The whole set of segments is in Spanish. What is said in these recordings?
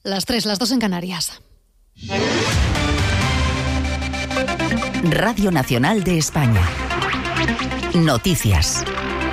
Las 3, las 2 en Canarias. Radio Nacional de España. Noticias.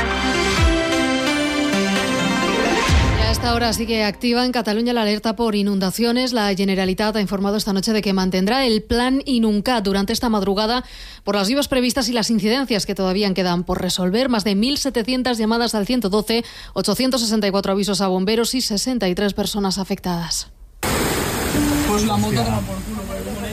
A esta hora sigue activa en Cataluña la alerta por inundaciones. La Generalitat ha informado esta noche de que mantendrá el plan Inuncat durante esta madrugada por las lluvias previstas y las incidencias que todavía quedan por resolver. Más de 1.700 llamadas al 112, 864 avisos a bomberos y 63 personas afectadas. Pues la moto toma por culo.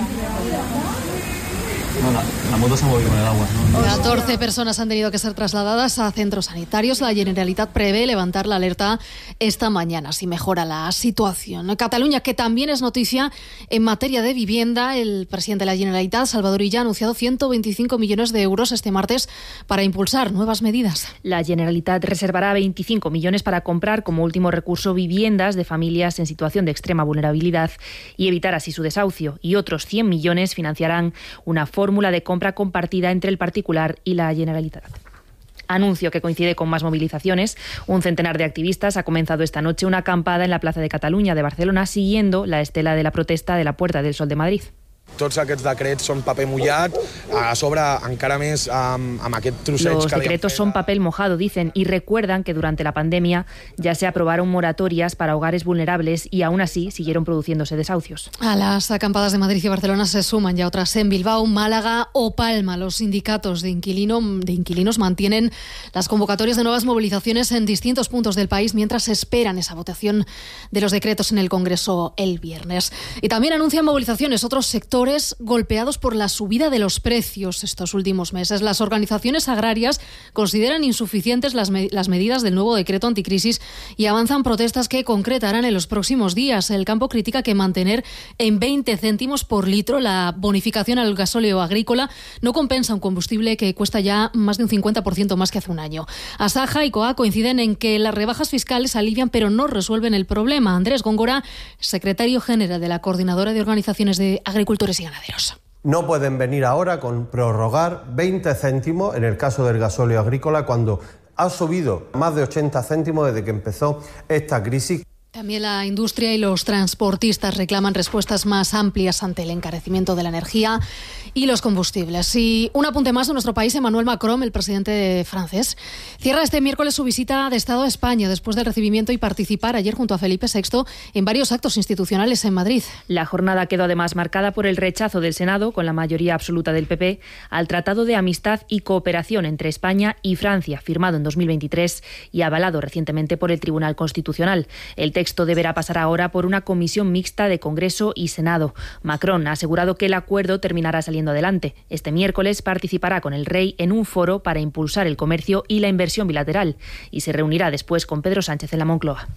No, la moto se ha movido con el agua, ¿no? 14 personas han tenido que ser trasladadas a centros sanitarios. La Generalitat prevé levantar la alerta esta mañana si mejora la situación. Cataluña, que también es noticia en materia de vivienda, el presidente de la Generalitat, Salvador Illa, ha anunciado 125 millones de euros este martes para impulsar nuevas medidas. La Generalitat reservará 25 millones para comprar como último recurso viviendas de familias en situación de extrema vulnerabilidad y evitar así su desahucio. Y otros 100 millones financiarán una fórmula de compra compartida entre el particular y la Generalitat. Anuncio que coincide con más movilizaciones. Un centenar de activistas ha comenzado esta noche una acampada en la Plaza de Cataluña de Barcelona, siguiendo la estela de la protesta de la Puerta del Sol de Madrid. Tots aquests decrets són paper mullat, a sobre encara més amb aquest trosseig. Los decretos son papel mojado, dicen, y recuerdan que durante la pandemia ya se aprobaron moratorias para hogares vulnerables y aún así siguieron produciéndose desahucios. A las acampadas de Madrid y Barcelona se suman ya otras en Bilbao, Málaga o Palma. Los sindicatos de inquilinos mantienen las convocatorias de nuevas movilizaciones en distintos puntos del país mientras esperan esa votación de los decretos en el Congreso el viernes. Y también anuncian movilizaciones otros sectores golpeados por la subida de los precios estos últimos meses. Las organizaciones agrarias consideran insuficientes las medidas del nuevo decreto anticrisis y avanzan protestas que concretarán en los próximos días. El campo critica que mantener en 20 céntimos por litro la bonificación al gasóleo agrícola no compensa un combustible que cuesta ya más de un 50% más que hace un año. Asaja y COA coinciden en que las rebajas fiscales alivian pero no resuelven el problema. Andrés Góngora, secretario general de la Coordinadora de Organizaciones de Agricultores y Ganaderos. No pueden venir ahora con prorrogar 20 céntimos en el caso del gasóleo agrícola cuando ha subido más de 80 céntimos desde que empezó esta crisis. También la industria y los transportistas reclaman respuestas más amplias ante el encarecimiento de la energía y los combustibles. Y un apunte más de nuestro país. Emmanuel Macron, el presidente francés, cierra este miércoles su visita de Estado a España después del recibimiento y participar ayer junto a Felipe VI en varios actos institucionales en Madrid. La jornada quedó además marcada por el rechazo del Senado, con la mayoría absoluta del PP, al Tratado de Amistad y Cooperación entre España y Francia, firmado en 2023 y avalado recientemente por el Tribunal Constitucional. El texto deberá pasar ahora por una comisión mixta de Congreso y Senado. Macron ha asegurado que el acuerdo terminará saliendo adelante. Este miércoles participará con el rey en un foro para impulsar el comercio y la inversión bilateral y se reunirá después con Pedro Sánchez en la Moncloa.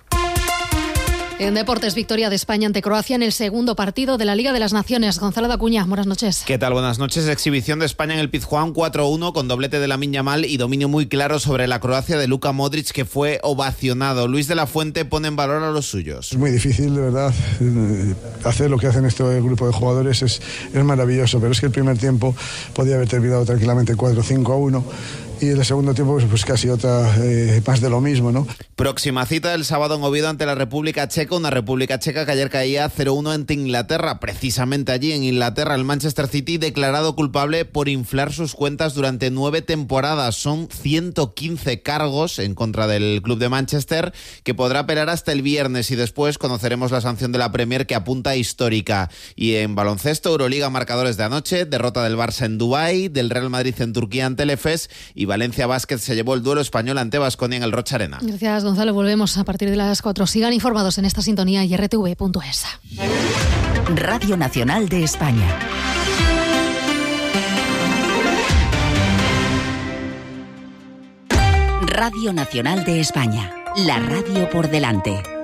En deportes, victoria de España ante Croacia en el segundo partido de la Liga de las Naciones. Gonzalo Dacuña, buenas noches. ¿Qué tal? Buenas noches. Exhibición de España en el Pizjuán 4-1 con doblete de Lamine Yamal y dominio muy claro sobre la Croacia de Luka Modric, que fue ovacionado. Luis de la Fuente pone en valor a los suyos. Es muy difícil, de verdad. Hacer lo que hacen este grupo de jugadores es maravilloso, pero es que el primer tiempo podía haber terminado tranquilamente 4-5-1. Y en el segundo tiempo pues casi otra más de lo mismo, ¿no? Próxima cita el sábado en Oviedo ante la República Checa, una República Checa que ayer caía 0-1 ante Inglaterra. Precisamente allí en Inglaterra el Manchester City declarado culpable por inflar sus cuentas durante 9 temporadas. Son 115 cargos en contra del club de Manchester, que podrá apelar hasta el viernes y después conoceremos la sanción de la Premier, que apunta histórica. Y en baloncesto, Euroliga, marcadores de anoche, derrota del Barça en Dubái, del Real Madrid en Turquía ante el Efes, y Valencia Basket se llevó el duelo español ante Baskonia en el Rocha Arena. Gracias, Gonzalo. Volvemos a partir de las 4. Sigan informados en esta sintonía y rtv.es. Radio Nacional de España. Radio Nacional de España. La radio por delante.